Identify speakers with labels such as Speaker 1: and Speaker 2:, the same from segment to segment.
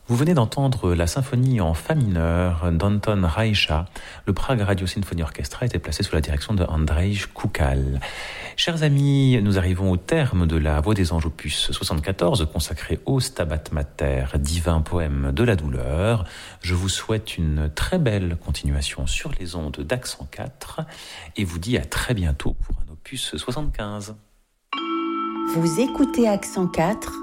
Speaker 1: Vous venez d'entendre la symphonie en fa mineur d'Anton Reicha. Le Prague Radio Symphony Orchestra était placé sous la direction de Andrzej Kukal. Chers amis, nous arrivons au terme de la Voix des Anges opus 74 consacré au Stabat Mater, divin poème de la douleur. Je vous souhaite une très belle continuation sur les ondes d'Accent 4 et vous dis à très bientôt pour un opus 75.
Speaker 2: Vous écoutez Accent 4.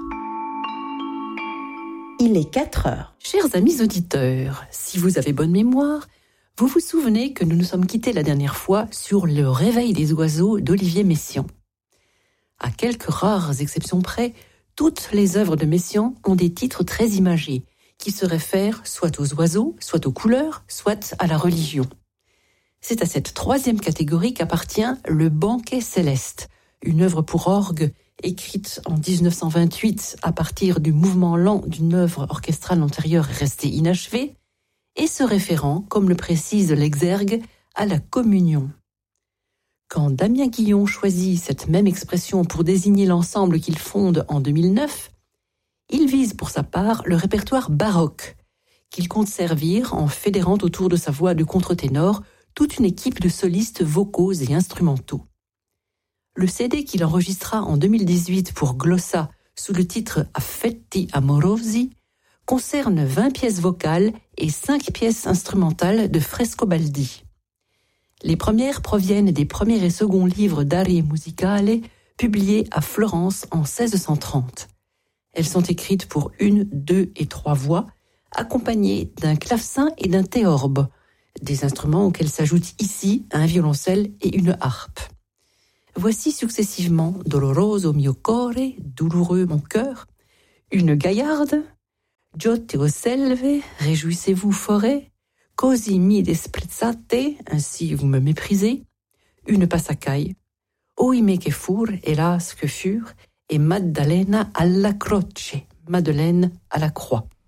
Speaker 2: Il est 4 heures.
Speaker 3: Chers amis auditeurs, si vous avez bonne mémoire, vous vous souvenez que nous nous sommes quittés la dernière fois sur Le Réveil des oiseaux d'Olivier Messiaen. À quelques rares exceptions près, toutes les œuvres de Messiaen ont des titres très imagés, qui se réfèrent soit aux oiseaux, soit aux couleurs, soit à la religion. C'est à cette troisième catégorie qu'appartient Le Banquet céleste, une œuvre pour orgue écrite en 1928 à partir du mouvement lent d'une œuvre orchestrale antérieure restée inachevée, et se référant, comme le précise l'exergue, à la communion. Quand Damien Guillon choisit cette même expression pour désigner l'ensemble qu'il fonde en 2009, il vise pour sa part le répertoire baroque, qu'il compte servir en fédérant autour de sa voix de contre-ténor toute une équipe de solistes vocaux et instrumentaux. Le CD qu'il enregistra en 2018 pour Glossa sous le titre Affetti amorosi concerne 20 pièces vocales et 5 pièces instrumentales de Frescobaldi. Les premières proviennent des premiers et seconds livres d'arie musicale publiés à Florence en 1630. Elles sont écrites pour 1, 2 et 3 voix, accompagnées d'un clavecin et d'un théorbe, des instruments auxquels s'ajoutent ici un violoncelle et une harpe. Voici successivement Doloroso mio core, douloureux mon cœur, une gaillarde, Giotte o selve, réjouissez-vous forêt, Così mi desprezzate, ainsi vous me méprisez, une passacaille, Oime che fur, hélas que furent, et Maddalena alla croce, Madeleine à la croix.